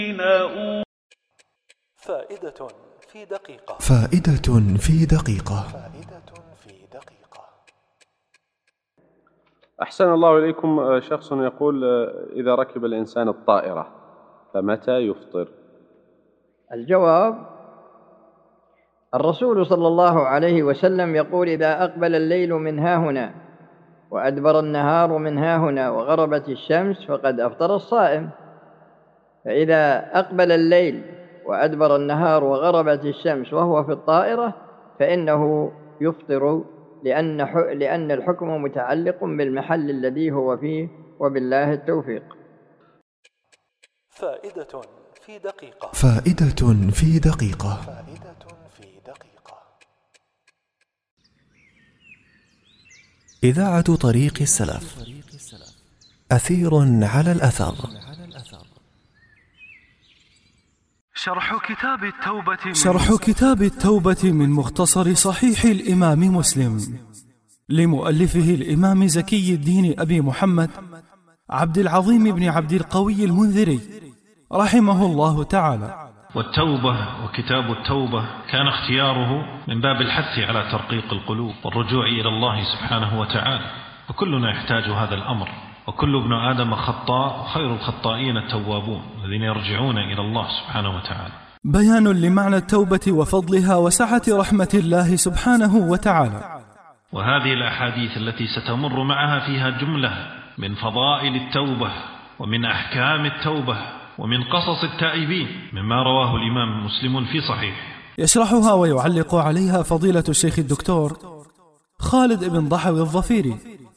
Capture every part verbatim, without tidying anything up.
فائدة في دقيقة. فائدة في دقيقة. فائدة في دقيقة. أحسن الله إليكم. شخص يقول: إذا ركب الإنسان الطائرة فمتى يفطر؟ الجواب: الرسول صلى الله عليه وسلم يقول: إذا أقبل الليل من هاهنا وأدبر النهار من هاهنا وغربت الشمس فقد أفطر الصائم. فإذا أقبل الليل وأدبر النهار وغربت الشمس وهو في الطائرة فإنه يفطر، لأن لأن الحكم متعلق بالمحل الذي هو فيه، وبالله التوفيق. فائدة في دقيقة. فائدة في دقيقة. فائدة في دقيقة. إذاعة طريق السلف، أثير على الأثر. شرح كتاب التوبة من, شرح كتاب التوبة من مختصر صحيح الإمام مسلم لمؤلفه الإمام زكي الدين أبي محمد عبد العظيم بن عبد القوي المنذري رحمه الله تعالى. والتوبة وكتاب التوبة كان اختياره من باب الحث على ترقيق القلوب والرجوع إلى الله سبحانه وتعالى، وكلنا يحتاج هذا الأمر، وكل ابن آدم خطاء، خير الخطائين التوابون الذين يرجعون إلى الله سبحانه وتعالى. بيان لمعنى التوبة وفضلها وسعة رحمة الله سبحانه وتعالى. وهذه الأحاديث التي ستمر معها فيها جملة من فضائل التوبة ومن أحكام التوبة ومن قصص التائبين مما رواه الإمام مسلم في صحيح. يشرحها ويعلق عليها فضيلة الشيخ الدكتور خالد بن ضحوي الظفيري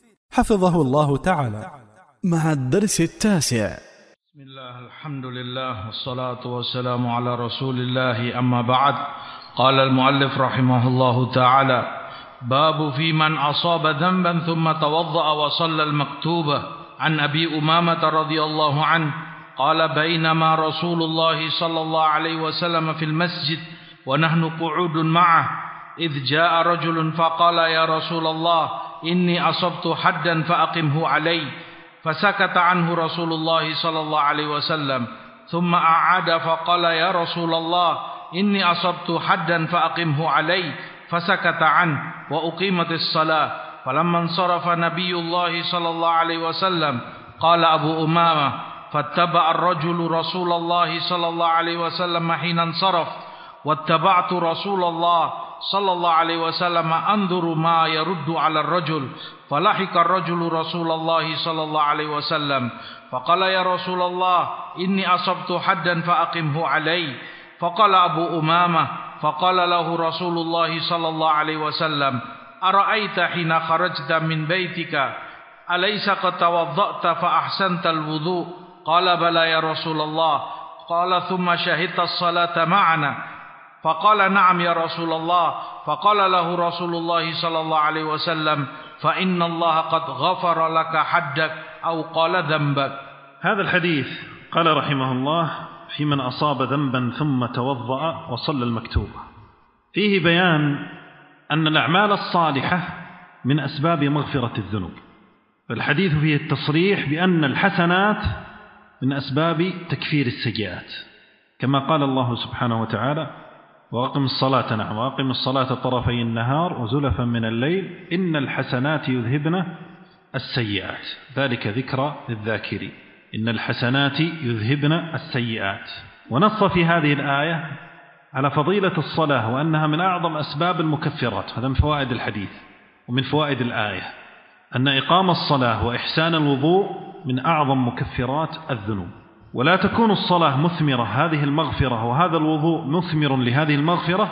حفظه الله تعالى. مع الدرس التاسع. بسم الله، الحمد لله، والصلاة والسلام على رسول الله، أما بعد. قال المؤلف رحمه الله تعالى: باب في من أصاب ذنبا ثم توضأ وصلى المكتوبة. عن أبي أمامة رضي الله عنه قال: بينما رسول الله صلى الله عليه وسلم في المسجد ونحن قعود معه إذ جاء رجل فقال: يا رسول الله، إني أصبت حدا فأقمه علي. فسكت عنه رسول الله صلى الله عليه وسلم، ثم أعاد فقال: يا رسول الله، إني أصبت حدا فأقمه علي. فسكت عنه وأقيمت الصلاة. فلما انصرف نبي الله صلى الله عليه وسلم قال أبو أمامة: فاتبع الرجل رسول الله صلى الله عليه وسلم حين انصرف، واتبعت رسول الله صلى الله عليه وسلم أنظر ما يرد على الرجل. فلحق الرجل رسول الله صلى الله عليه وسلم فقال: يا رسول الله، إني أصبت حدا فأقمه علي. فقال أبو أمامة: فقال له رسول الله صلى الله عليه وسلم: أرأيت حين خرجت من بيتك أليس قد توضأت فأحسنت الوضوء؟ قال: بلى يا رسول الله. قال: ثم شهدت الصلاة معنا؟ فقال: نعم يا رسول الله. فقال له رسول الله صلى الله عليه وسلم: فإن الله قد غفر لك حدك، أو قال ذنبك. هذا الحديث قال رحمه الله: في من أصاب ذنبا ثم توضأ وصلى المكتوبة، فيه بيان أن الأعمال الصالحة من أسباب مغفرة الذنوب. فالحديث فيه التصريح بأن الحسنات من أسباب تكفير السيئات، كما قال الله سبحانه وتعالى: وأقم الصلاة نعم وأقم الصلاة طرفي النهار وزلفا من الليل إن الحسنات يذهبن السيئات، ذلك ذكرى للذاكرين. إن الحسنات يذهبن السيئات. ونص في هذه الآية على فضيلة الصلاة وأنها من أعظم أسباب المكفرات. هذا من فوائد الحديث ومن فوائد الآية، أن إقام الصلاة وإحسان الوضوء من أعظم مكفرات الذنوب. ولا تكون الصلاة مثمرة هذه المغفرة وهذا الوضوء مثمر لهذه المغفرة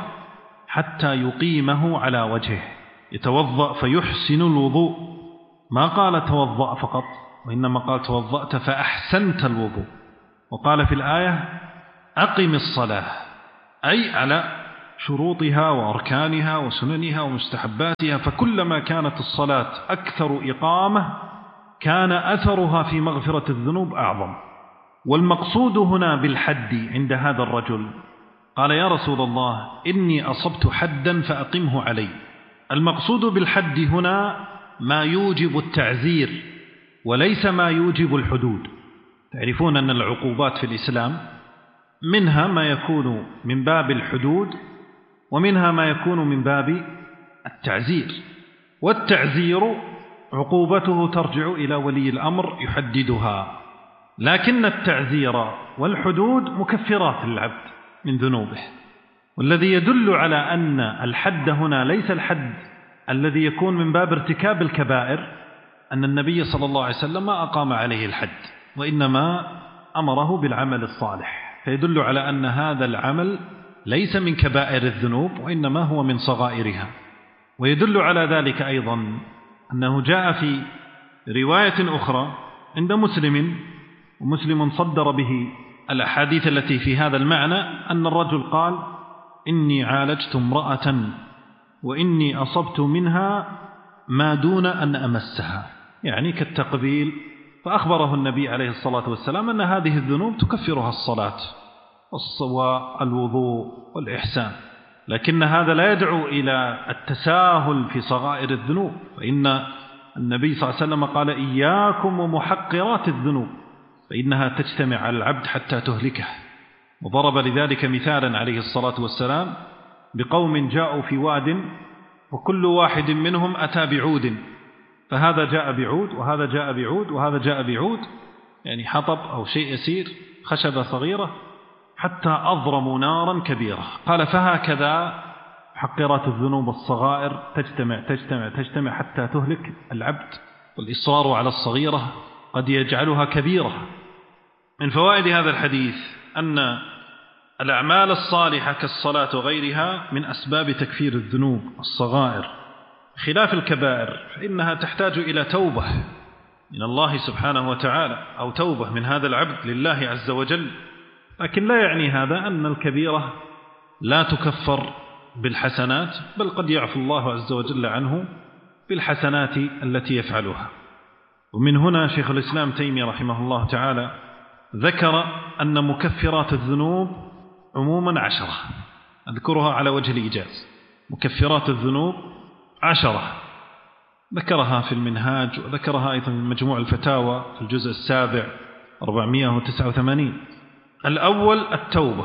حتى يقيمه على وجهه، يتوضأ فيحسن الوضوء. ما قال توضأ فقط، وإنما قال توضأت فأحسنت الوضوء. وقال في الآية: أقم الصلاة، أي على شروطها وأركانها وسننها ومستحباتها. فكلما كانت الصلاة أكثر إقامة كان أثرها في مغفرة الذنوب أعظم. والمقصود هنا بالحد عند هذا الرجل قال: يا رسول الله، إني أصبت حدا فأقمه علي. المقصود بالحد هنا ما يوجب التعزير وليس ما يوجب الحدود. تعرفون أن العقوبات في الإسلام منها ما يكون من باب الحدود، ومنها ما يكون من باب التعزير. والتعزير عقوبته ترجع إلى ولي الأمر يحددها، لكن التعزير والحدود مكفرات للعبد من ذنوبه. والذي يدل على أن الحد هنا ليس الحد الذي يكون من باب ارتكاب الكبائر أن النبي صلى الله عليه وسلم ما أقام عليه الحد، وإنما أمره بالعمل الصالح، فيدل على أن هذا العمل ليس من كبائر الذنوب وإنما هو من صغائرها. ويدل على ذلك أيضا أنه جاء في رواية أخرى عند مسلم، ومسلم صدر به الأحاديث التي في هذا المعنى، أن الرجل قال: إني عالجت امرأة وإني أصبت منها ما دون أن أمسها، يعني كالتقبيل. فأخبره النبي عليه الصلاة والسلام أن هذه الذنوب تكفرها الصلاة والوضوء والإحسان، لكن هذا لا يدعو إلى التساهل في صغائر الذنوب، فإن النبي صلى الله عليه وسلم قال: إياكم ومحقرات الذنوب فإنها تجتمع على العبد حتى تهلكه. وضرب لذلك مثالا عليه الصلاة والسلام بقوم جاءوا في واد وكل واحد منهم أتى بعود، فهذا جاء بعود وهذا جاء بعود وهذا جاء بعود، يعني حطب أو شيء يسير، خشبة صغيرة، حتى أضرموا نارا كبيرة. قال: فهكذا محقرات الذنوب الصغائر تجتمع تجتمع تجتمع حتى تهلك العبد، والإصرار على الصغيرة قد يجعلها كبيرة. من فوائد هذا الحديث أن الأعمال الصالحة كالصلاة وغيرها من أسباب تكفير الذنوب الصغائر، خلاف الكبائر فإنها تحتاج إلى توبة من الله سبحانه وتعالى، أو توبة من هذا العبد لله عز وجل. لكن لا يعني هذا أن الكبيرة لا تكفر بالحسنات، بل قد يعفو الله عز وجل عنه بالحسنات التي يفعلها. ومن هنا شيخ الإسلام تيمية رحمه الله تعالى ذكر أن مكفرات الذنوب عموما عشرة، أذكرها على وجه الإيجاز. مكفرات الذنوب عشرة، ذكرها في المنهاج، وذكرها أيضا في مجموع الفتاوى في الجزء السابع أربعمائة وتسعة وثمانين. الأول التوبة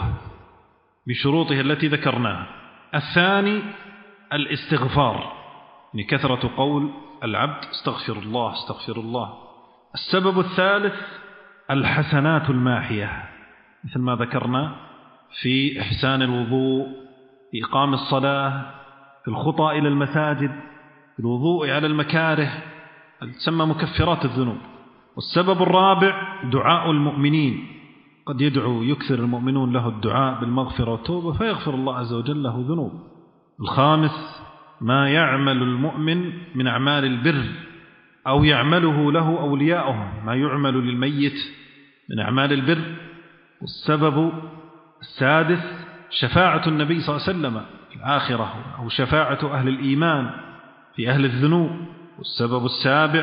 بشروطها التي ذكرناها. الثاني الاستغفار، يعني كثرة قول العبد استغفر الله استغفر الله. السبب الثالث الحسنات الماحية، مثل ما ذكرنا في إحسان الوضوء، في إقام الصلاة، في الخطى إلى المساجد، في الوضوء على المكاره، تسمى مكفرات الذنوب. والسبب الرابع دعاء المؤمنين، قد يدعو يكثر المؤمنون له الدعاء بالمغفرة والتوبة فيغفر الله عز وجل له ذنوب. الخامس ما يعمل المؤمن من أعمال البر أو يعمله له أولياؤه، ما يعمل للميت من أعمال البر. والسبب السادس شفاعة النبي صلى الله عليه وسلم في الآخرة، أو شفاعة أهل الإيمان في أهل الذنوب. والسبب السابع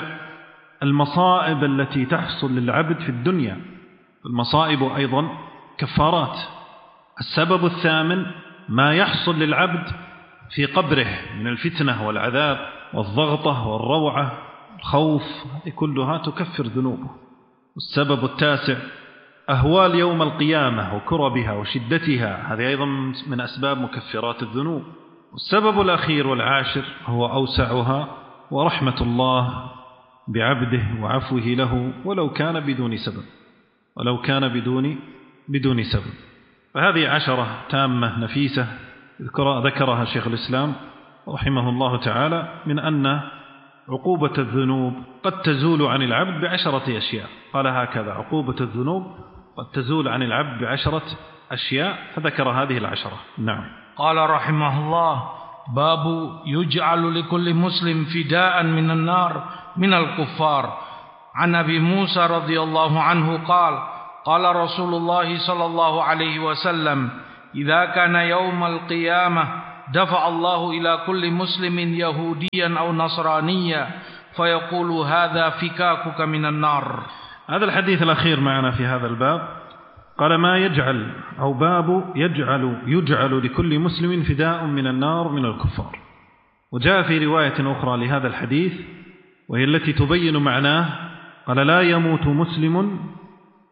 المصائب التي تحصل للعبد في الدنيا، المصائب أيضا كفارات. السبب الثامن ما يحصل للعبد في قبره من الفتنة والعذاب والضغطة والروعة الخوف، كلها تكفر ذنوبه. والسبب التاسع أهوال يوم القيامة وكربها وشدتها، هذه أيضا من أسباب مكفرات الذنوب. والسبب الأخير والعاشر هو أوسعها، ورحمة الله بعبده وعفوه له ولو كان بدون سبب، ولو كان بدون بدون سبب. فهذه عشرة تامة نفيسة ذكرها شيخ الإسلام رحمه الله تعالى، من أن عقوبة الذنوب قد تزول عن العبد بعشرة أشياء. قال هكذا: عقوبة الذنوب قد تزول عن العبد بعشرة أشياء، فذكر هذه العشرة. نعم. قال رحمه الله: باب يجعل لكل مسلم فداء من النار من الكفار. عن أبي موسى رضي الله عنه قال: قال رسول الله صلى الله عليه وسلم: إذا كان يوم القيامة دفع الله إلى كل مسلم يهوديا أو نصرانيا فيقول: هذا فكاكك من النار. هذا الحديث الأخير معنا في هذا الباب قال: ما يجعل أو باب يجعل يجعل لكل مسلم فداء من النار من الكفار. وجاء في رواية أخرى لهذا الحديث وهي التي تبين معناه، قال: لا يموت مسلم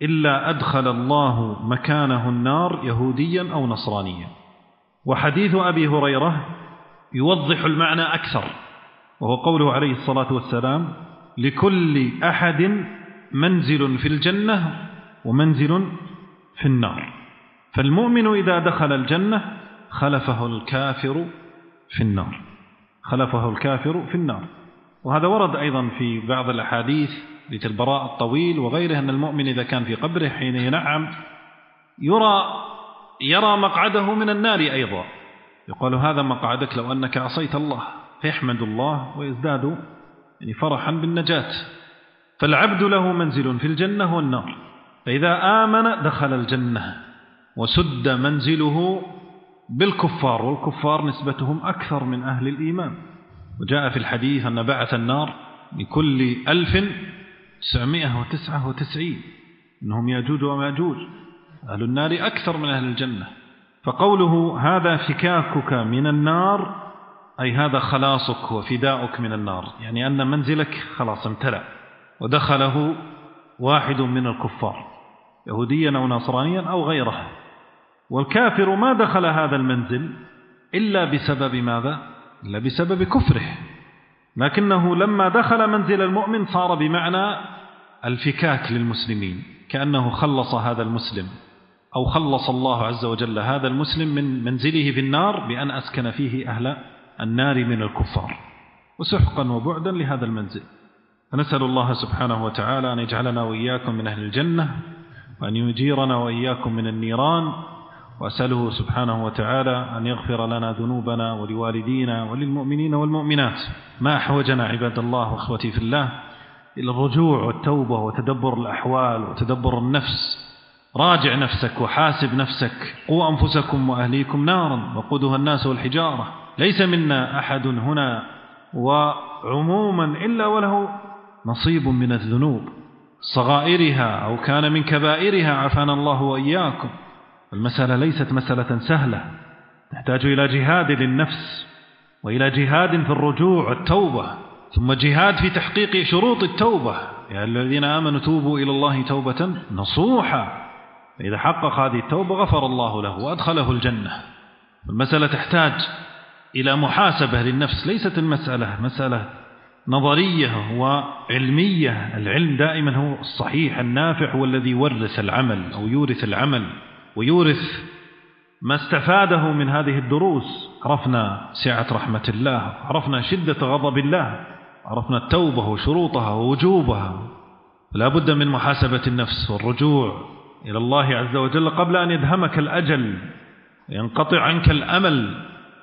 إلا أدخل الله مكانه النار يهوديا أو نصرانيا. وحديث أبي هريرة يوضح المعنى أكثر، وهو قوله عليه الصلاة والسلام: لكل أحد منزل في الجنة ومنزل في النار، فالمؤمن إذا دخل الجنة خلفه الكافر في النار، خلفه الكافر في النار. وهذا ورد أيضا في بعض الأحاديث مثل البراء الطويل وغيره، أن المؤمن إذا كان في قبره حين ينعم يرى يرى مقعده من النار أيضا، يقال هذا مقعدك لو أنك عصيت الله، فيحمد الله ويزداد يعني فرحا بالنجاة. فالعبد له منزل في الجنة والنار، فإذا آمن دخل الجنة، وسد منزله بالكفار، والكفار نسبتهم أكثر من أهل الإيمان. وجاء في الحديث أن بعث النار لكل ألف تسعمائة وتسعة وتسعين، إنهم ياجوج وماجوج، أهل النار أكثر من أهل الجنة. فقوله هذا فكاكك من النار أي هذا خلاصك وفداؤك من النار، يعني أن منزلك خلاص امتلأ ودخله واحد من الكفار يهوديا أو نصرانيا أو غيره. والكافر ما دخل هذا المنزل إلا بسبب ماذا؟ إلا بسبب كفره، لكنه لما دخل منزل المؤمن صار بمعنى الفكاك للمسلمين، كأنه خلص هذا المسلم، أو خلص الله عز وجل هذا المسلم من منزله في النار بأن أسكن فيه أهل النار من الكفار، وسحقا وبعدا لهذا المنزل. فنسأل الله سبحانه وتعالى أن يجعلنا وإياكم من أهل الجنة، وأن يجيرنا وإياكم من النيران، وأسأله سبحانه وتعالى أن يغفر لنا ذنوبنا ولوالدينا وللمؤمنين والمؤمنات. ما أحوجنا عباد الله وأخوتي في الله إلى الرجوع والتوبة وتدبر الأحوال وتدبر النفس. راجع نفسك وحاسب نفسك، قوا أنفسكم وأهليكم نارا وقودها الناس والحجارة. ليس منا أحد هنا وعموما إلا وله نصيب من الذنوب، صغائرها أو كان من كبائرها، عافانا الله وإياكم. المسألة ليست مسألة سهلة، تحتاج إلى جهاد للنفس، وإلى جهاد في الرجوع والتوبة، ثم جهاد في تحقيق شروط التوبة. يا الذين آمنوا توبوا إلى الله توبة نصوحا، فإذا حقق هذه التوبة غفر الله له وأدخله الجنة. المسألة تحتاج إلى محاسبة للنفس، ليست المسألة مسألة نظرية وعلمية. العلم دائما هو الصحيح النافع، هو الذي يورث العمل أو يورث العمل ويورث ما استفاده من هذه الدروس. عرفنا سعة رحمة الله، عرفنا شدة غضب الله، عرفنا التوبة وشروطها ووجوبها. لا بد من محاسبة النفس والرجوع إلى الله عز وجل قبل أن يدهمك الأجل وينقطع عنك الأمل،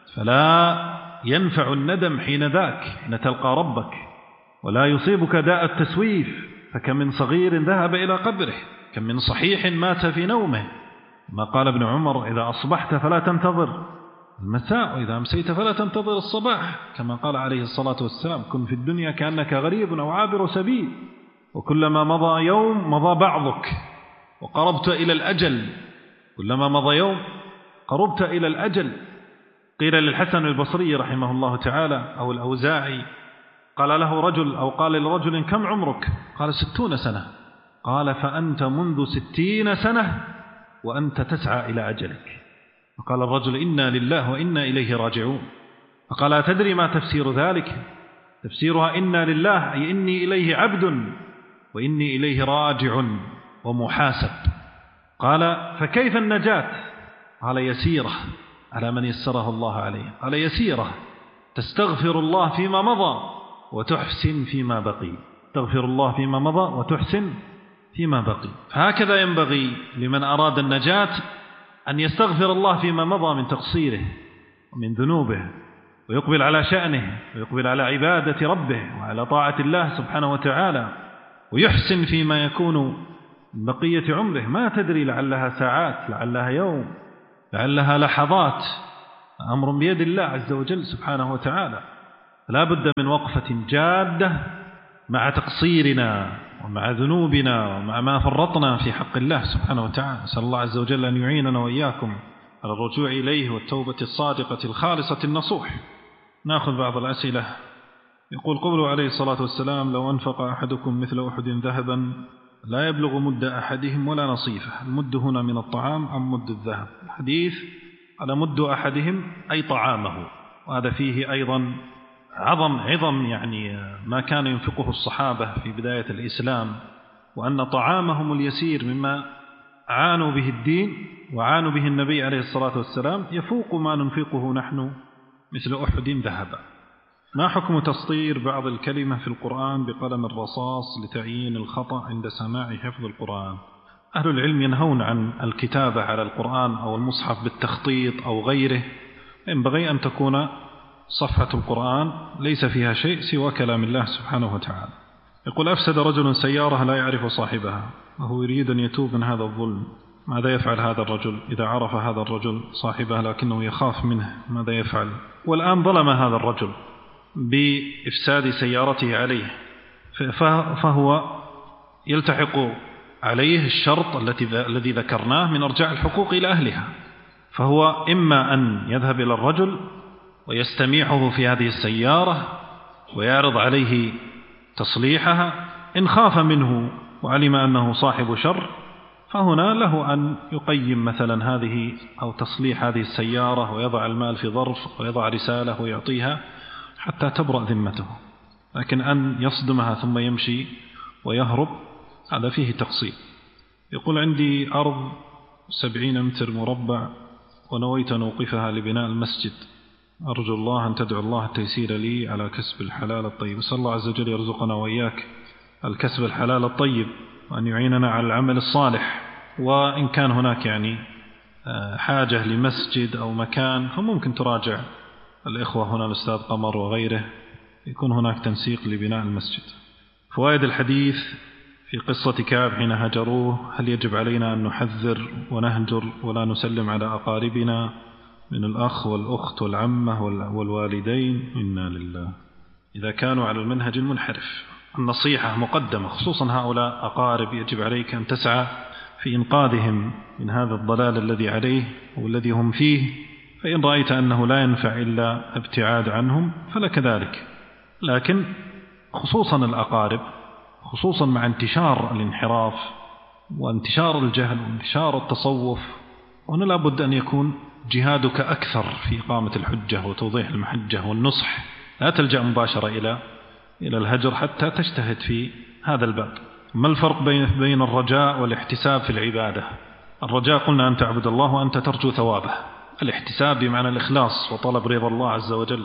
فلا ينفع الندم حين ذاك، حين تلقى ربك، ولا يصيبك داء التسويف. فكم من صغير ذهب إلى قبره، كم من صحيح مات في نومه. ما قال ابن عمر: إذا أصبحت فلا تنتظر المساء، وإذا أمسيت فلا تنتظر الصباح. كما قال عليه الصلاة والسلام: كن في الدنيا كأنك غريب أو عابر سبيل، وكلما مضى يوم مضى بعضك وقربت إلى الأجل. كلما مضى يوم قربت إلى الأجل. قيل للحسن البصري رحمه الله تعالى أو الأوزاعي، قال له رجل أو قال لرجل: كم عمرك؟ قال: ستون سنة. قال: فأنت منذ ستين سنة وأنت تسعى إلى أجلك. فقال الرجل: إنا لله وإنا إليه راجعون. فقال: أتدري ما تفسير ذلك؟ تفسيرها إنا لله أي إني إليه عبد وإني إليه راجع ومحاسب. قال: فكيف النجاة؟ قال: يسيرة على من يسره الله عليه. قال: يسيرة، تستغفر الله فيما مضى وتحسن فيما بقي. تغفر الله فيما مضى وتحسن فيما بقي. فهكذا ينبغي لمن أراد النجاة أن يستغفر الله فيما مضى من تقصيره ومن ذنوبه، ويقبل على شأنه، ويقبل على عبادة ربه وعلى طاعة الله سبحانه وتعالى، ويحسن فيما يكون من بقية عمره. ما تدري، لعلها ساعات، لعلها يوم، لعلها لحظات، أمر بيد الله عز وجل سبحانه وتعالى. لا بد من وقفة جادة مع تقصيرنا ومع ذنوبنا ومع ما فرطنا في حق الله سبحانه وتعالى. نسأل الله عز وجل أن يعيننا وإياكم على الرجوع إليه والتوبة الصادقة الخالصة النصوح. نأخذ بعض الأسئلة. يقول: قوله عليه الصلاة والسلام: لو أنفق أحدكم مثل أحد ذهبا لا يبلغ مد أحدهم ولا نصيفه. المد هنا من الطعام أم مد الذهب؟ الحديث على مد أحدهم أي طعامه، وهذا فيه أيضا عظم عظم يعني ما كان ينفقه الصحابة في بداية الإسلام، وأن طعامهم اليسير مما عانوا به الدين وعانوا به النبي عليه الصلاة والسلام يفوق ما ننفقه نحن مثل أحد ذهبا. ما حكم تسطير بعض الكلمة في القرآن بقلم الرصاص لتعيين الخطأ عند سماع حفظ القرآن؟ أهل العلم ينهون عن الكتابة على القرآن أو المصحف بالتخطيط أو غيره. ينبغي أن تكون صفحة القرآن ليس فيها شيء سوى كلام الله سبحانه وتعالى. يقول: أفسد رجل سيارة لا يعرف صاحبها وهو يريد أن يتوب من هذا الظلم، ماذا يفعل هذا الرجل؟ إذا عرف هذا الرجل صاحبه لكنه يخاف منه ماذا يفعل؟ والآن ظلم هذا الرجل بإفساد سيارته عليه، فهو يلتحق عليه الشرط الذي ذكرناه من إرجاع الحقوق إلى أهلها. فهو إما أن يذهب إلى الرجل ويستميعه في هذه السيارة ويعرض عليه تصليحها، إن خاف منه وعلم أنه صاحب شر فهنا له أن يقيم مثلا هذه أو تصليح هذه السيارة ويضع المال في ظرف ويضع رسالة ويعطيها حتى تبرأ ذمته. لكن أن يصدمها ثم يمشي ويهرب هذا فيه تقصير. يقول: عندي أرض سبعين متر مربع ونويت أن أوقفها لبناء المسجد، أرجو الله أن تدعو الله التيسير لي على كسب الحلال الطيب. أسأل الله عز وجل يرزقنا وإياك الكسب الحلال الطيب وأن يعيننا على العمل الصالح. وإن كان هناك يعني حاجة لمسجد أو مكان فممكن تراجع الإخوة هنا الأستاذ قمر وغيره، يكون هناك تنسيق لبناء المسجد. فوائد الحديث في قصة كعب حين هجروه: هل يجب علينا أن نحذر ونهجر ولا نسلم على أقاربنا من الأخ والأخت والعمة والوالدين؟ إنا لله. إذا كانوا على المنهج المنحرف النصيحة مقدمة، خصوصا هؤلاء أقارب يجب عليك أن تسعى في إنقاذهم من هذا الضلال الذي عليه والذي هم فيه، فإن رأيت أنه لا ينفع إلا ابتعاد عنهم فلك ذلك. لكن خصوصا الأقارب، خصوصا مع انتشار الانحراف وانتشار الجهل وانتشار التصوف، هنا لابد أن يكون جهادك أكثر في إقامة الحجة وتوضيح المحجة والنصح. لا تلجأ مباشرة إلى إلى الهجر حتى تجتهد في هذا الباب. ما الفرق بين بين الرجاء والاحتساب في العبادة؟ الرجاء قلنا أن تعبد الله وأنت ترجو ثوابه، الاحتساب بمعنى الإخلاص وطلب رضا الله عز وجل.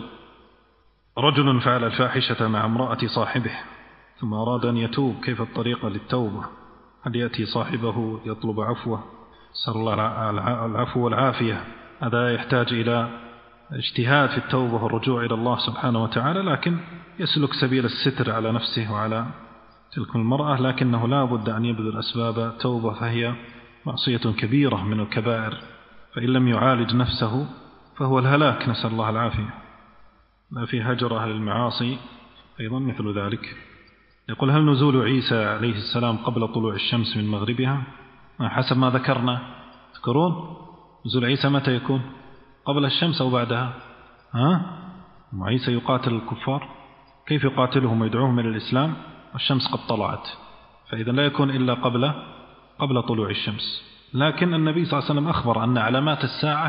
رجل فعل الفاحشة مع امرأة صاحبه ثم أراد أن يتوب، كيف الطريقة للتوبة؟ هل يأتي صاحبه يطلب عفوه؟ سأل الله العفو والعافية. هذا يحتاج إلى اجتهاد في التوبة والرجوع إلى الله سبحانه وتعالى، لكن يسلك سبيل الستر على نفسه وعلى تلك المرأة، لكنه لا بد أن يبذل أسباب توبة، فهي معصية كبيرة من الكبائر، فإن لم يعالج نفسه فهو الهلاك، نسأل الله العافية. ما في هجر أهل المعاصي أيضا مثل ذلك. يقول: هل نزول عيسى عليه السلام قبل طلوع الشمس من مغربها؟ حسب ما ذكرنا، تذكرون نزول عيسى متى يكون؟ قبل الشمس أو بعدها؟ ها؟ عيسى يقاتل الكفار، كيف يقاتلهم ويدعوهم إلى الإسلام والشمس قد طلعت؟ فإذا لا يكون إلا قبل قبل طلوع الشمس. لكن النبي صلى الله عليه وسلم أخبر أن علامات الساعة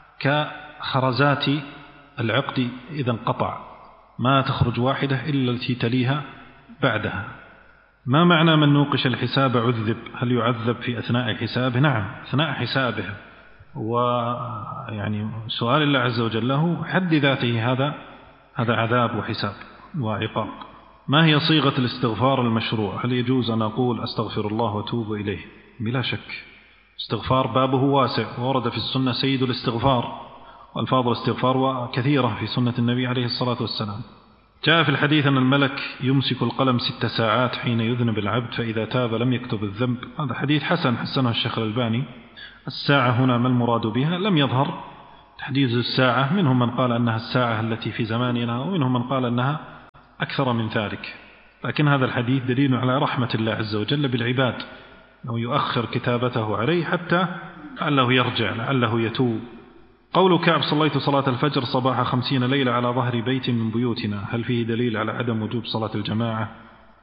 كخرزات العقد إذا انقطع، ما تخرج واحدة إلا التي تليها بعدها. ما معنى من نوقش الحساب عذب؟ هل يعذب في أثناء حسابه؟ نعم، أثناء حسابه. ويعني سؤال الله عز وجل له حد ذاته هذا هذا عذاب وحساب وعقاب. ما هي صيغة الاستغفار المشروع؟ هل يجوز أن أقول أستغفر الله وأتوب إليه؟ بلا شك استغفار بابه واسع، وورد في السنة سيد الاستغفار، والفاظ الاستغفار كثيرة في سنة النبي عليه الصلاة والسلام. جاء في الحديث أن الملك يمسك القلم ست ساعات حين يذنب العبد، فإذا تاب لم يكتب الذنب. هذا حديث حسن حسنه الشيخ الألباني. الساعة هنا ما المراد بها؟ لم يظهر تحديد الساعة، منهم من قال أنها الساعة التي في زماننا، ومنهم من قال أنها أكثر من ذلك. لكن هذا الحديث دليل على رحمة الله عز وجل بالعباد، أنه يؤخر كتابته عليه حتى لعله يرجع، لعله يتوب. قول كعب: صليت صلاة الفجر صباح خمسين ليلة على ظهر بيت من بيوتنا، هل فيه دليل على عدم وجوب صلاة الجماعة؟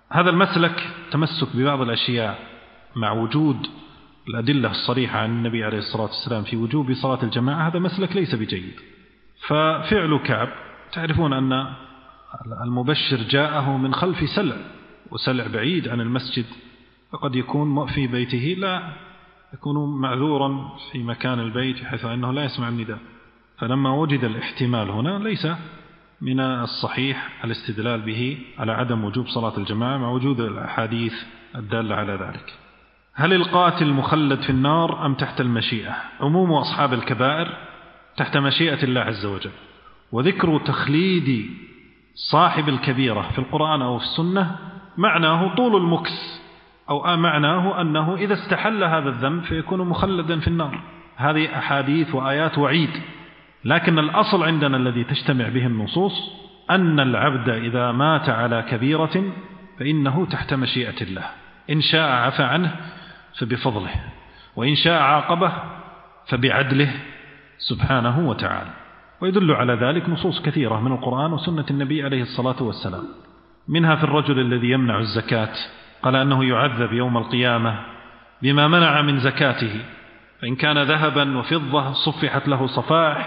هذا المسلك تمسك ببعض الأشياء مع وجود الأدلة الصريحة عن النبي عليه الصلاة والسلام في وجوب صلاة الجماعة، هذا مسلك ليس بجيد. ففعل كعب تعرفون أن المبشر جاءه من خلف سلع، وسلع بعيد عن المسجد، فقد يكون في بيته لا يكون معذورا في مكان البيت حيث أنه لا يسمع النداء. فلما وجد الاحتمال هنا ليس من الصحيح الاستدلال به على عدم وجوب صلاة الجماعة مع وجود الأحاديث الدالة على ذلك. هل القاتل مخلد في النار أم تحت المشيئة؟ عموم أصحاب الكبائر تحت مشيئة الله عز وجل، وذكر تخليد صاحب الكبيرة في القرآن أو في السنة معناه طول المكث، أو معناه أنه إذا استحل هذا الذنب فيكون مخلدا في النار. هذه أحاديث وآيات وعيد، لكن الأصل عندنا الذي تجتمع به النصوص أن العبد إذا مات على كبيرة فإنه تحت مشيئة الله، إن شاء عفى عنه فبفضله، وإن شاء عاقبه فبعدله سبحانه وتعالى. ويدل على ذلك نصوص كثيرة من القرآن وسنة النبي عليه الصلاة والسلام، منها في الرجل الذي يمنع الزكاة، قال أنه يعذب يوم القيامة بما منع من زكاته، فإن كان ذهبا وفضة صفحت له صفائح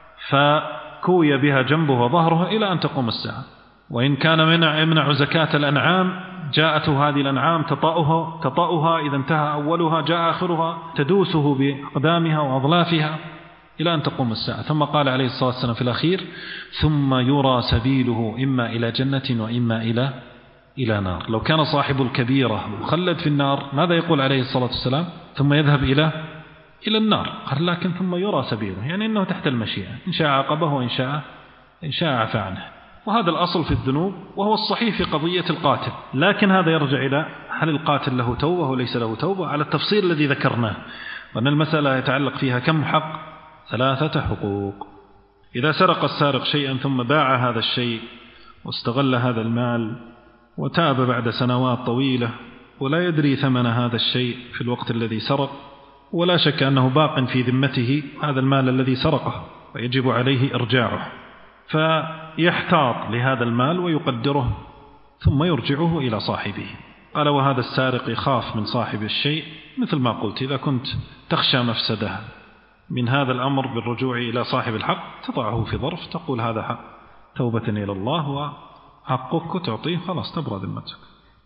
فكوي بها جنبه وظهره إلى أن تقوم الساعة. وإن كان منع يمنع زكاة الأنعام جاءته هذه الأنعام تطأها, تطأها إذا انتهى أولها جاء آخرها تدوسه بأقدامها وأظلافها إلى أن تقوم الساعة. ثم قال عليه الصلاة والسلام في الأخير: ثم يرى سبيله إما إلى جنة وإما إلى إلى نار. لو كان صاحب الكبيرة مخلد في النار ماذا يقول عليه الصلاة والسلام؟ ثم يذهب إلى إلى النار. قال لكن ثم يرى سبيله، يعني أنه تحت المشيئة، إن شاء عاقبه وإن شاء إن شاء عفى عنه. وهذا الأصل في الذنوب، وهو الصحيح في قضية القاتل. لكن هذا يرجع إلى هل القاتل له توبة وليس له توبة، على التفصيل الذي ذكرناه، وأن المسألة يتعلق فيها كم حق؟ ثلاثة حقوق. إذا سرق السارق شيئا ثم باع هذا الشيء واستغل هذا المال وتاب بعد سنوات طويلة ولا يدري ثمن هذا الشيء في الوقت الذي سرق، ولا شك أنه باق في ذمته هذا المال الذي سرقه ويجب عليه إرجاعه، فيحتاط لهذا المال ويقدره ثم يرجعه إلى صاحبه. قال: وهذا السارق يخاف من صاحب الشيء، مثل ما قلت إذا كنت تخشى مفسده من هذا الأمر بالرجوع إلى صاحب الحق تضعه في ظرف، تقول هذا حق توبة إلى الله وحقك تعطيه، خلاص تبرأ ذمتك.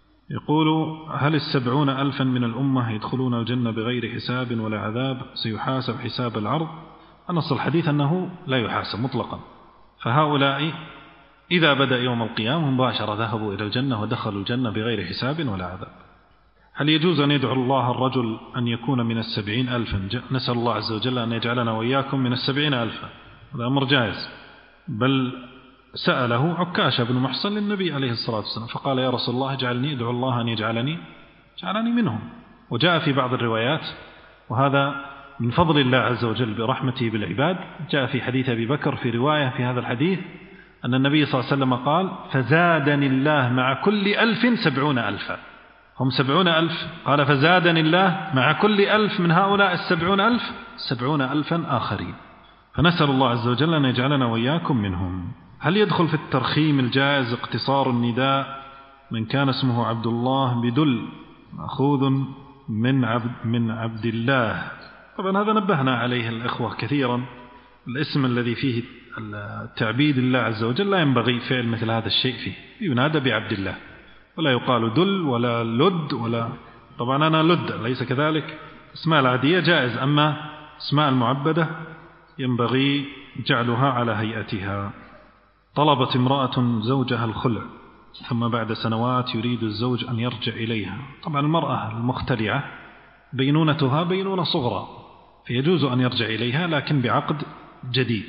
يقول: هل السبعون ألفا من الأمة يدخلون الجنة بغير حساب ولا عذاب، سيحاسب حساب العرض؟ النص الحديث أنه لا يحاسب مطلقا، فهؤلاء إذا بدأ يوم القيامة مباشرة ذهبوا إلى الجنة ودخلوا الجنة بغير حساب ولا عذاب. هل يجوز أن يدعو الله الرجل أن يكون من السبعين ألفا؟ نسأل الله عز وجل أن يجعلنا وإياكم من السبعين ألفا، هذا أمر جائز. بل سأله عكاشة بن محصن للنبي عليه الصلاة والسلام فقال: يا رسول الله اجعلني، ادعو الله أن يجعلني جعلني منهم. وجاء في بعض الروايات، وهذا من فضل الله عز وجل برحمته بالعباد، جاء في حديث أبي بكر في رواية في هذا الحديث أن النبي صلى الله عليه وسلم قال: فزادني الله مع كل ألف سبعون ألفا. هم سبعون ألف، قال: فزادني الله مع كل ألف من هؤلاء السبعون ألف سبعون ألفا آخرين. فنسأل الله عز وجل أن يجعلنا وإياكم منهم. هل يدخل في الترخيم الجائز اقتصار النداء من كان اسمه عبد الله بدل مأخوذ من عبد, من عبد الله؟ طبعا هذا نبهنا عليه الإخوة كثيرا، الاسم الذي فيه التعبيد لله عز وجل لا ينبغي فعل مثل هذا الشيء فيه، ينادى بعبد الله ولا يقال دل ولا لد ولا، طبعا أنا لد ليس كذلك، اسماء العادية جائز، أما اسماء المعبدة ينبغي جعلها على هيئتها. طلبت امرأة زوجها الخلع ثم بعد سنوات يريد الزوج أن يرجع إليها. طبعا المرأة المختلعة بينونتها بينونة صغرى، فيجوز أن يرجع إليها لكن بعقد جديد،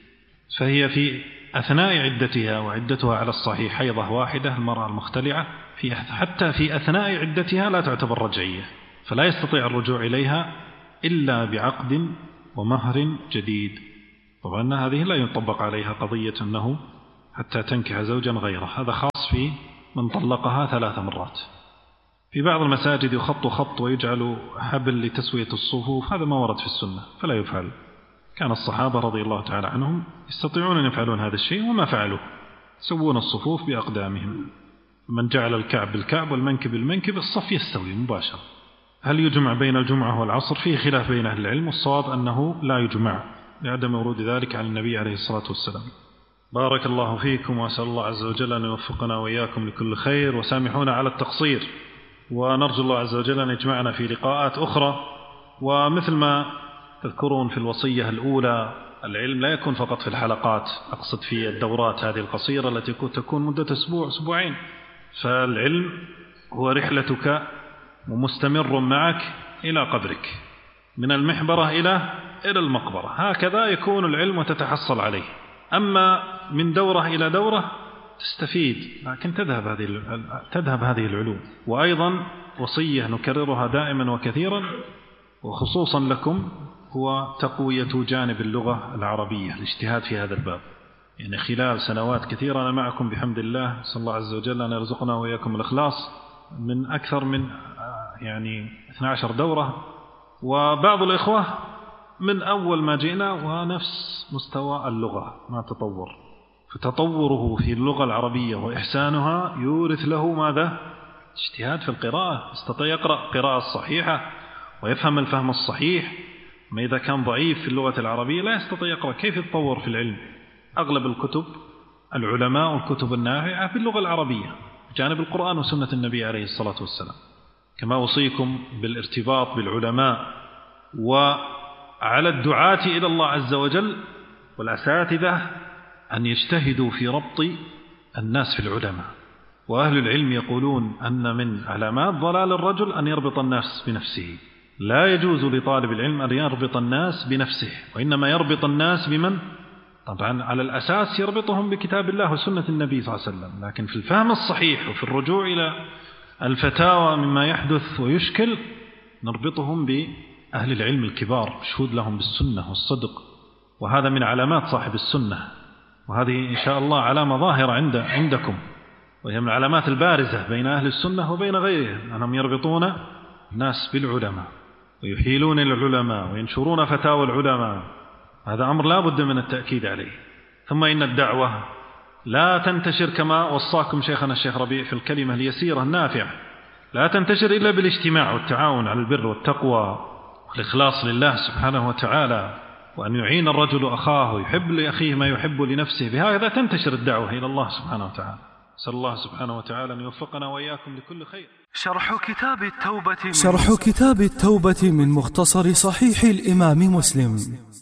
فهي في أثناء عدتها، وعدتها على الصحيح حيضة واحدة المرأة المختلعة، في حتى في أثناء عدتها لا تعتبر رجعية، فلا يستطيع الرجوع إليها إلا بعقد ومهر جديد. طبعا هذه لا يطبق عليها قضية أنه حتى تنكح زوجا غيره، هذا خاص في من طلقها ثلاث مرات. في بعض المساجد يخط خط ويجعل حبل لتسوية الصفوف، هذا ما ورد في السنة فلا يفعل. كان الصحابة رضي الله تعالى عنهم يستطيعون أن يفعلون هذا الشيء وما فعلوا، يسوون الصفوف بأقدامهم. من جعل الكعب بالكعب والمنكب بالمنكب الصف يستوي مباشرة. هل يجمع بين الجمعة والعصر؟ فيه خلاف بين أهل العلم، والصواب أنه لا يجمع لعدم ورود ذلك عن النبي عليه الصلاة والسلام. بارك الله فيكم، وأسأل الله عز وجل أن يوفقنا وإياكم لكل خير، وسامحونا على التقصير، ونرجو الله عز وجل أن يجمعنا في لقاءات أخرى. ومثل ما تذكرون في الوصية الأولى، العلم لا يكون فقط في الحلقات، أقصد في الدورات هذه القصيرة التي تكون مدة أسبوع أسبوعين، فالعلم هو رحلتك ومستمر معك إلى قبرك، من المحبرة إلى إلى المقبرة، هكذا يكون العلم وتتحصل عليه. أما من دورة إلى دورة تستفيد، لكن تذهب هذه تذهب هذه العلوم. وأيضا وصية نكررها دائما وكثيرا وخصوصا لكم، هو تقوية جانب اللغة العربية، الاجتهاد في هذا الباب. يعني خلال سنوات كثيرة أنا معكم بحمد الله، صلى الله عز وجل أن يرزقنا وإياكم الإخلاص، من أكثر من يعني اثنتي عشرة دورة، وبعض الإخوة من أول ما جئنا ونفس مستوى اللغة ما تطور، فتطوره في اللغة العربية وإحسانها يورث له ماذا؟ اجتهاد في القراءة، يستطيع يقرأ قراءة صحيحة ويفهم الفهم الصحيح. ما إذا كان ضعيف في اللغة العربية لا يستطيع يقرأ، كيف يتطور في العلم؟ أغلب الكتب العلماء والكتب النافعة في اللغة العربية بجانب القرآن وسنة النبي عليه الصلاة والسلام. كما أوصيكم بالارتباط بالعلماء، وعلى الدعاة إلى الله عز وجل والأساتذة أن يجتهدوا في ربط الناس في العلماء. وأهل العلم يقولون أن من علامات ضلال الرجل أن يربط الناس بنفسه، لا يجوز لطالب العلم أن يربط الناس بنفسه، وإنما يربط الناس بمن؟ طبعا على الأساس يربطهم بكتاب الله وسنة النبي صلى الله عليه وسلم، لكن في الفهم الصحيح وفي الرجوع إلى الفتاوى مما يحدث ويشكل نربطهم بأهل العلم الكبار، شهود لهم بالسنة والصدق، وهذا من علامات صاحب السنة، وهذه إن شاء الله علامة ظاهرة عند عندكم، وهي من العلامات البارزة بين أهل السنة وبين غيرهم، أنهم يربطون الناس بالعلماء ويحيلون العلماء وينشرون فتاوى العلماء. هذا أمر لا بد من التأكيد عليه. ثم إن الدعوة لا تنتشر كما وصاكم شيخنا الشيخ ربيع في الكلمة اليسيرة النافعة، لا تنتشر إلا بالاجتماع والتعاون على البر والتقوى والإخلاص لله سبحانه وتعالى، وأن يعين الرجل أخاه ويحب لأخيه ما يحب لنفسه، بهذا تنتشر الدعوة إلى الله سبحانه وتعالى. أسأل الله سبحانه وتعالى أن يوفقنا وإياكم لكل خير. شرح كتاب التوبة من شرح كتاب التوبة من مختصر صحيح الإمام مسلم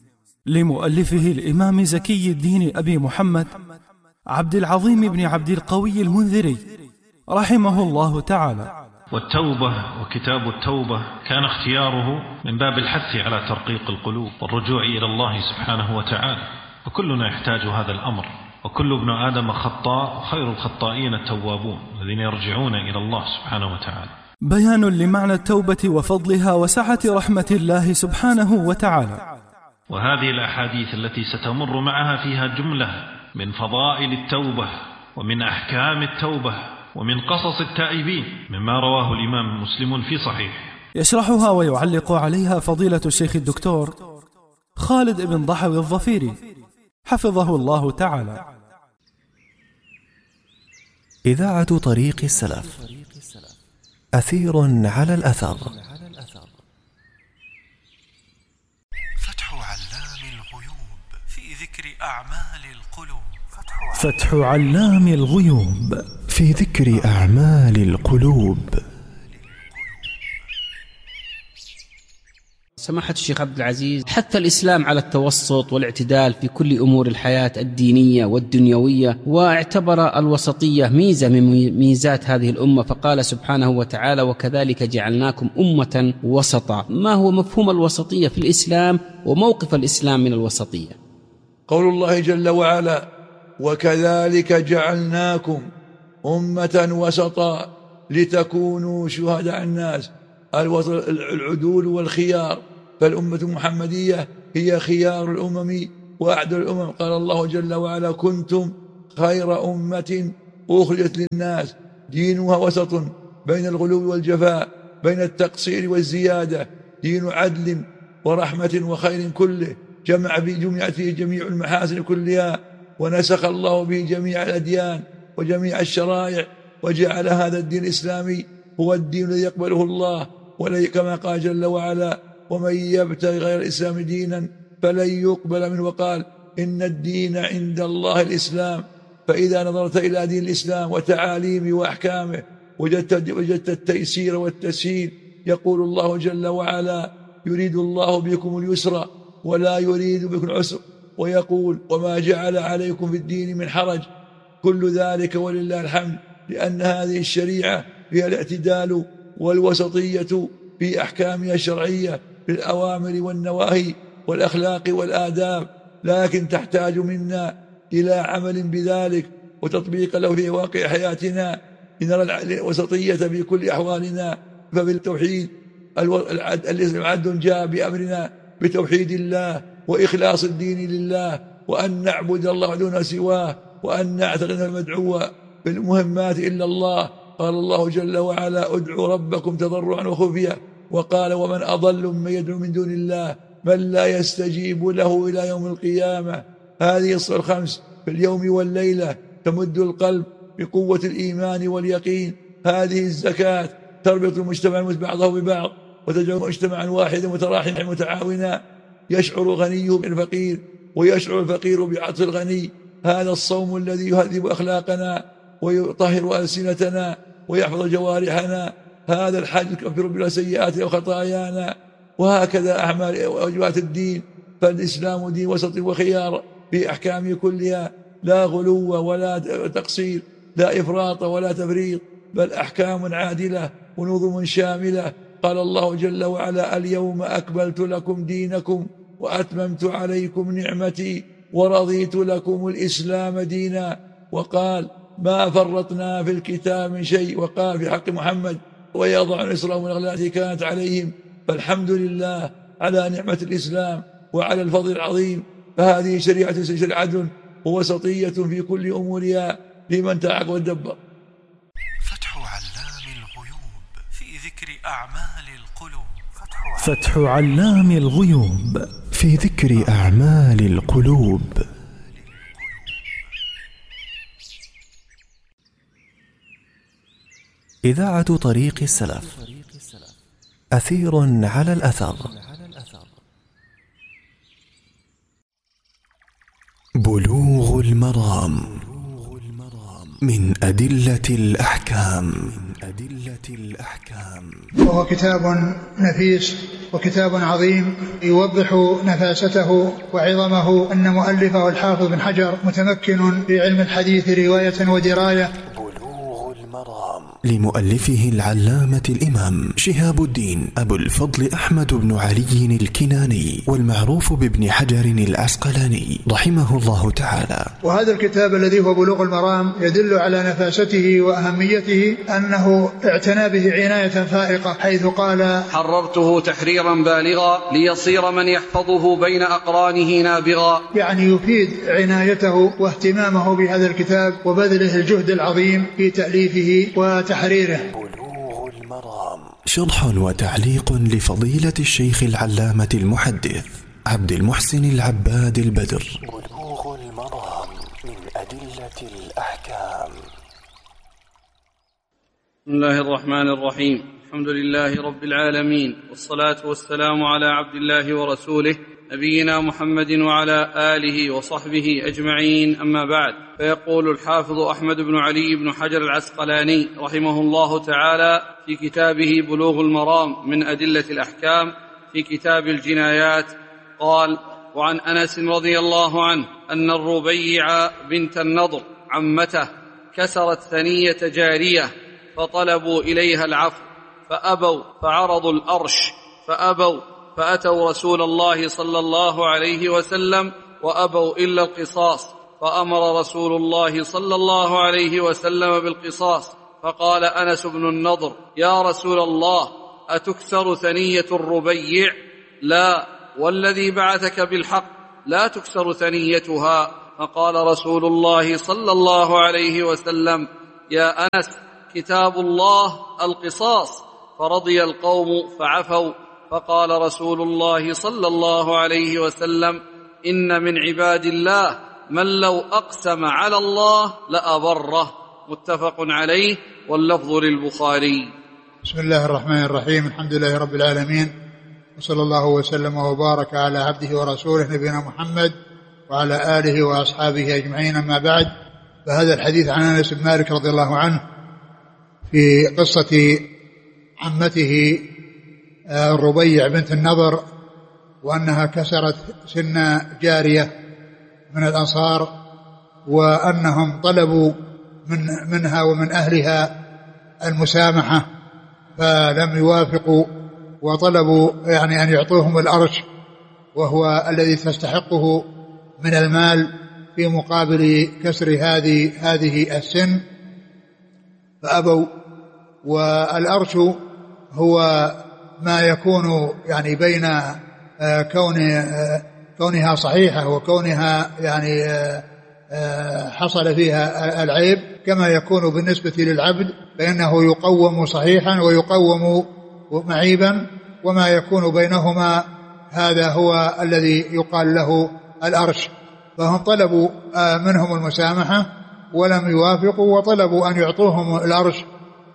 لمؤلفه الإمام زكي الدين أبي محمد عبد العظيم بن عبد القوي المنذري رحمه الله تعالى. والتوبة وكتاب التوبة كان اختياره من باب الحث على ترقيق القلوب والرجوع إلى الله سبحانه وتعالى، وكلنا يحتاج هذا الأمر، وكل ابن آدم خطاء، خير الخطائين التوابون الذين يرجعون إلى الله سبحانه وتعالى. بيان لمعنى التوبة وفضلها وسعة رحمة الله سبحانه وتعالى. وهذه الأحاديث التي ستمر معها فيها جملة من فضائل التوبة ومن أحكام التوبة ومن قصص التائبين مما رواه الإمام مسلم في صحيح. يشرحها ويعلق عليها فضيلة الشيخ الدكتور خالد بن ضحوي الظفيري حفظه الله تعالى. إذاعة طريق السلف، أثير على الأثر. فتح علام الغيوب في ذكر أعمال القلوب. فتح علام الغيوب في ذكر أعمال القلوب. سماحة الشيخ عبد العزيز، حث الإسلام على التوسط والاعتدال في كل أمور الحياة الدينية والدنيوية، واعتبر الوسطية ميزة من ميزات هذه الأمة، فقال سبحانه وتعالى: وكذلك جعلناكم أمة وسطا. ما هو مفهوم الوسطية في الإسلام وموقف الإسلام من الوسطية؟ قول الله جل وعلا: وكذلك جعلناكم أمة وسطا لتكونوا شهداء الناس، العدول والخيار. فالأمة المحمدية هي خيار الأمم وأعدل الأمم. قال الله جل وعلا: كنتم خير أمة أخرجت للناس دينها وسط بين الغلو والجفاء، بين التقصير والزيادة، دين عدل ورحمة وخير كله، جمع به جمعت فيه جميع المحاسن كلها، ونسخ الله به جميع الأديان وجميع الشرائع، وجعل هذا الدين الإسلامي هو الدين الذي يقبله الله، كما قال جل وعلا: ومن يبتغي غير الإسلام دينا فلن يقبل منه، وقال: إن الدين عند الله الإسلام. فإذا نظرت إلى دين الإسلام وتعاليمه وأحكامه وجدت, وجدت التيسير والتسهيل. يقول الله جل وعلا: يريد الله بكم اليسر ولا يريد بكم العسر، ويقول: وما جعل عليكم في الدين من حرج. كل ذلك ولله الحمد، لأن هذه الشريعة هي الاعتدال والوسطية في أحكامها الشرعية في الأوامر والنواهي والأخلاق والآداب، لكن تحتاج منا إلى عمل بذلك وتطبيق له في واقع حياتنا لنرى الوسطية في كل أحوالنا. فبالتوحيد العدل جاء بأمرنا بتوحيد الله وإخلاص الدين لله، وأن نعبد الله دون سواه، وأن نعتقد المدعو بالمهمات إلا الله. قال الله جل وعلا: ادعوا ربكم تضرعا وخفيا، وقال: ومن أضل ممن يدعو من دون الله من لا يستجيب له إلى يوم القيامة. هذه الصلاة الخمس في اليوم والليلة تمد القلب بقوة الإيمان واليقين. هذه الزكاة تربط المجتمع بعضه ببعض وتجعل مجتمعا واحدا متراحما متعاونا، يشعر غنيه بالفقير ويشعر الفقير بعطف الغني. هذا الصوم الذي يهذب أخلاقنا ويطهر ألسنتنا ويحفظ جوارحنا. هذا الحج يكفر بلا سيئاتنا وخطايانا. وهكذا أعمال وواجبات الدين. فالإسلام دين وسط وخيار في أحكامه كلها، لا غلو ولا تقصير، لا إفراط ولا تفريط، بل أحكام عادلة ونظم شاملة. قال الله جل وعلا: اليوم أكملت لكم دينكم وأتممت عليكم نعمتي ورضيت لكم الإسلام دينا. وقال: ما فرطنا في الكتاب من شيء. وقال في حق محمد: ويضع إصرهم والأغلال التي كانت عليهم. فالحمد لله على نعمة الإسلام وعلى الفضل العظيم. فهذه شريعة شريعة عدل ووسطية في كل أمورها لمن تعاقب ودبر. فتح علام الغيوب في ذكر أعمال القلوب. فتح علام الغيوب في ذكر أعمال القلوب. إذاعة طريق السلف، أثير على الأثر. بلوغ المرام من أدلة الأحكام. وهو كتاب نفيس وكتاب عظيم يوضح نفاسته وعظمه. أن مؤلفه الحافظ بن حجر متمكن في علم الحديث رواية ودراية. لمؤلفه العلامة الإمام شهاب الدين أبو الفضل أحمد بن علي الكناني، والمعروف بابن حجر العسقلاني رحمه الله تعالى. وهذا الكتاب الذي هو بلوغ المرام يدل على نفاسته وأهميته، أنه اعتنى به عناية فائقة، حيث قال: حررته تحريرا بالغا ليصير من يحفظه بين أقرانه نابغا. يعني يفيد عنايته واهتمامه بهذا الكتاب وبذله الجهد العظيم في تأليفه وتحريره. بلوغ المرام شرح وتعليق لفضيلة الشيخ العلامة المحدث عبد المحسن العباد البدر. بلوغ المرام من أدلة الأحكام. بسم الله الرحمن الرحيم. الحمد لله رب العالمين، والصلاة والسلام على عبد الله ورسوله نبينا محمد وعلى آله وصحبه أجمعين، أما بعد. فيقول الحافظ أحمد بن علي بن حجر العسقلاني رحمه الله تعالى في كتابه بلوغ المرام من أدلة الأحكام في كتاب الجنايات قال: وعن أنس رضي الله عنه أن الربيع بنت النضر عمته كسرت ثنية جارية فطلبوا إليها العفو فأبوا، فعرضوا الأرش فأبوا، فأتوا رسول الله صلى الله عليه وسلم وأبوا إلا القصاص، فأمر رسول الله صلى الله عليه وسلم بالقصاص. فقال أنس بن النضر: يا رسول الله، أتكسر ثنية الربيع؟ لا، والذي بعثك بالحق لا تكسر ثنيتها. فقال رسول الله صلى الله عليه وسلم: يا أنس، كتاب الله القصاص. فرضي القوم فعفوا. فقال رسول الله صلى الله عليه وسلم: إن من عباد الله من لو أقسم على الله لأبره. متفق عليه، واللفظ للبخاري. بسم الله الرحمن الرحيم. الحمد لله رب العالمين، وصلى الله وسلم وبارك على عبده ورسوله نبينا محمد وعلى آله وأصحابه أجمعين. أما بعد، فهذا الحديث عن أنس بن مالك رضي الله عنه في قصة عمته الربيع بنت النضر، وأنها كسرت سن جارية من الأنصار، وأنهم طلبوا من منها ومن أهلها المسامحة فلم يوافقوا، وطلبوا يعني أن يعطوهم الأرش وهو الذي تستحقه من المال في مقابل كسر هذه هذه السن، فأبوا. والأرش هو ما يكون يعني بين كون كونها صحيحة وكونها يعني حصل فيها العيب، كما يكون بالنسبة للعبد فإنه يقوم صحيحا ويقوم معيبا، وما يكون بينهما هذا هو الذي يقال له الأرش. فهم طلبوا منهم المسامحة ولم يوافقوا، وطلبوا أن يعطوهم الأرش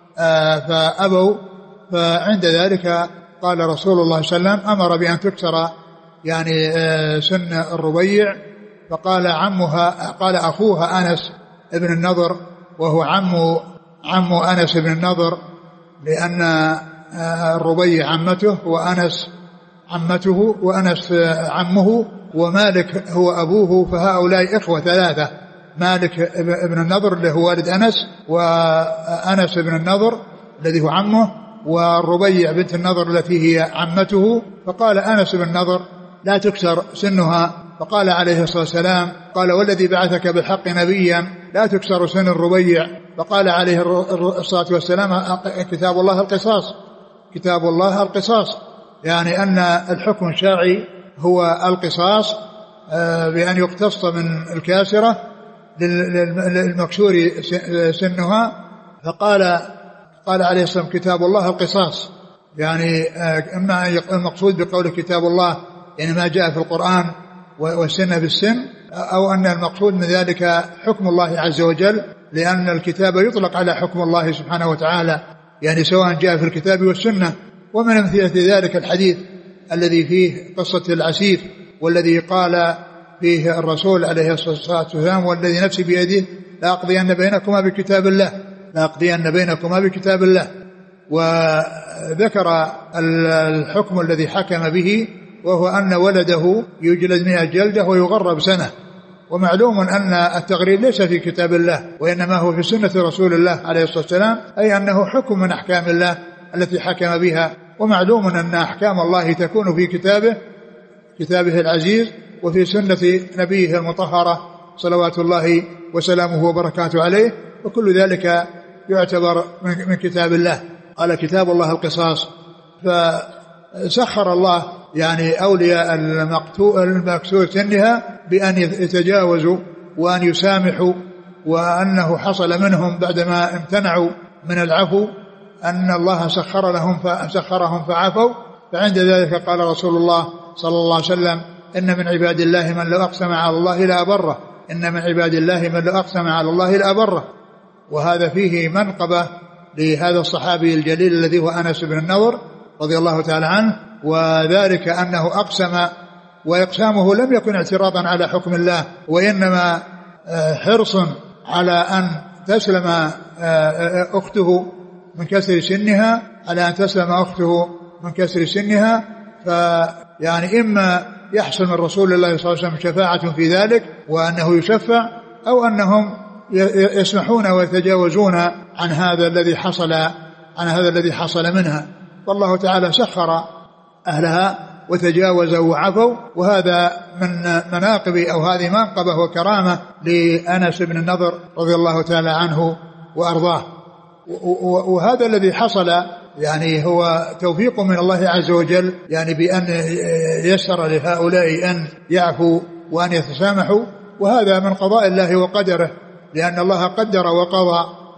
فأبوا. فعند ذلك قال رسول الله صلى الله عليه وسلم أمر بأن تكسر يعني سن الربيع، فقال عمها قال أخوها أنس ابن النضر، وهو عم عم أنس ابن النضر، لأن الربيع عمته وأنس عمته وأنس عمه ومالك هو أبوه، فهؤلاء إخوة ثلاثة، مالك ابن النضر اللي هو والد أنس، وأنس ابن النضر الذي هو عمه، والربيع بنت النضر التي هي عمته. فقال أنس بن النضر لا تكسر سنها، فقال عليه الصلاة والسلام قال والذي بعثك بالحق نبيا لا تكسر سن الربيع. فقال عليه الصلاة والسلام كتاب الله القصاص، كتاب الله القصاص، يعني أن الحكم الشرعي هو القصاص بأن يقتص من الكاسرة للمكسور سنها. فقال قال عليه الصلاة والسلام كتاب الله القصاص، يعني إما المقصود بقول كتاب الله يعني ما جاء في القرآن والسن بالسن، أو أن المقصود من ذلك حكم الله عز وجل، لأن الكتاب يطلق على حكم الله سبحانه وتعالى، يعني سواء جاء في الكتاب والسنة. ومن أمثلة ذلك الحديث الذي فيه قصة العسير، والذي قال فيه الرسول عليه الصلاة والسلام والذي نفسي بيده لا أقضين بينكما بكتاب الله، لا أقضين بينكما بكتاب الله. وذكر الحكم الذي حكم به، وهو أن ولده يجلد مئة جلدة ويغرب سنة. ومعلوم أن التغريب ليس في كتاب الله، وإنما هو في سنة رسول الله عليه الصلاة والسلام، أي أنه حكم من أحكام الله التي حكم بها. ومعلوم أن أحكام الله تكون في كتابه كتابه العزيز، وفي سنة نبيه المطهرة صلوات الله وسلامه وبركاته عليه، وكل ذلك يعتبر من كتاب الله. قال كتاب الله القصاص. فسخر الله يعني أولياء المكسور سنها بأن يتجاوزوا وأن يسامحوا، وأنه حصل منهم بعدما امتنعوا من العفو أن الله سخر لهم فسخرهم فعفوا. فعند ذلك قال رسول الله صلى الله عليه وسلم إن من عباد الله من لو أقسم على الله لأبره، إن من عباد الله من لو أقسم على الله لأبره. وهذا فيه منقبة لهذا الصحابي الجليل الذي هو أنس بن النضر رضي الله تعالى عنه، وذلك أنه أقسم، وإقسامه لم يكن اعتراضا على حكم الله، وإنما حرص على أن تسلم أخته من كسر سنها، على أن تسلم أخته من كسر سنها. فيعني إما يحصل من رسول الله صلى الله عليه وسلم شفاعة في ذلك وأنه يشفع، أو أنهم يسمحون ويتجاوزون عن هذا الذي حصل عن هذا الذي حصل منها. والله تعالى سخر أهلها وتجاوزوا وعفوا، وهذا من مناقب أو هذه منقبة وكرامة لأنس بن النضر رضي الله تعالى عنه وأرضاه. وهذا الذي حصل يعني هو توفيق من الله عز وجل، يعني بأن يسر لهؤلاء أن يعفوا وأن يتسامحوا، وهذا من قضاء الله وقدره، لأن الله قدر وقضى